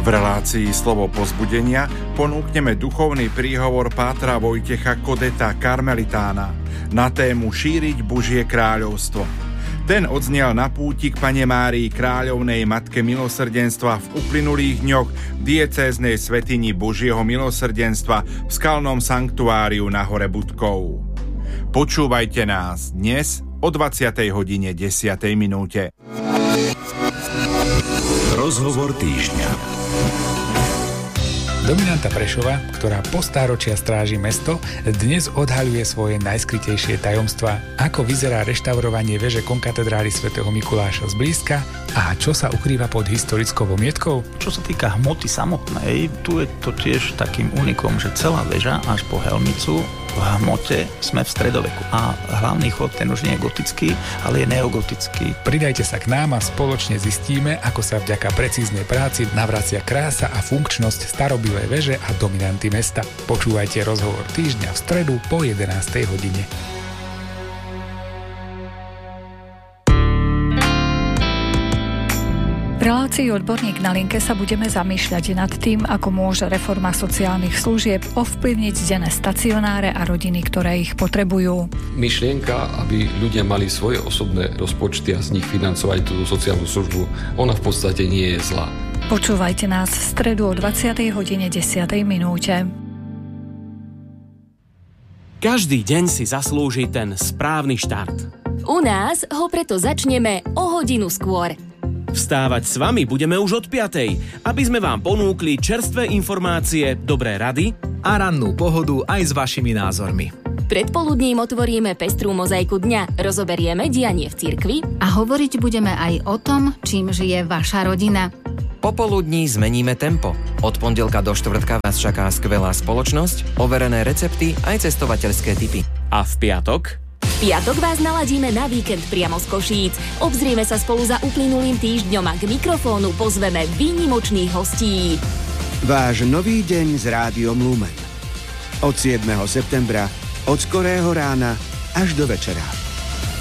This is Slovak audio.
V relácii Slovo povzbudenia ponúkneme duchovný príhovor pátra Vojtecha Kodeta karmelitána na tému Šíriť Božie kráľovstvo. Ten odznel na púti k Panne Márii Kráľovnej Matke milosrdenstva v uplynulých dňoch v diecéznej svätyni Božieho milosrdenstva v skalnom sanktuáriu na hore Budkov. Počúvajte nás dnes o 20:10. Rozhovor týždňa. Dominanta Prešova, ktorá po stáročia stráži mesto, dnes odhaľuje svoje najskrytejšie tajomstvá, ako vyzerá reštaurovanie veže konkatedrály svätého Mikuláša zblízka a čo sa ukrýva pod historickou vomietkou. Čo sa týka hmoty samotnej, tu je to tiež takým unikom, že celá väža až po helmicu v hmote sme v stredoveku. A hlavný chod, ten už nie je gotický, ale je neogotický. Pridajte sa k nám a spoločne zistíme, ako sa vďaka precíznej práci navracia krása a funkčnosť starobilej veže a dominanty mesta. Počúvajte rozhovor týždňa v stredu po 11:00 hodine. V relácii Odborník na linke sa budeme zamýšľať nad tým, ako môže reforma sociálnych služieb ovplyvniť denné stacionáre a rodiny, ktoré ich potrebujú. Myšlienka, aby ľudia mali svoje osobné rozpočty a z nich financovať túto sociálnu službu, ona v podstate nie je zlá. Počúvajte nás v stredu o 20:10. Každý deň si zaslúži ten správny štart. U nás ho preto začneme o hodinu skôr. Vstávať s vami budeme už od 5:00, aby sme vám ponúkli čerstvé informácie, dobré rady a rannú pohodu aj s vašimi názormi. Predpoludním otvoríme pestrú mozaiku dňa, rozoberieme dianie v cirkvi a hovoriť budeme aj o tom, čím žije vaša rodina. Popoludní zmeníme tempo. Od pondelka do štvrtka vás čaká skvelá spoločnosť, overené recepty aj cestovateľské tipy. A v piatok vás naladíme na víkend priamo z Košíc. Obzrieme sa spolu za uplynulým týždňom a k mikrofónu pozveme výnimočných hostí. Váš nový deň s Rádiom Lumen. Od 7. septembra, od skorého rána až do večera.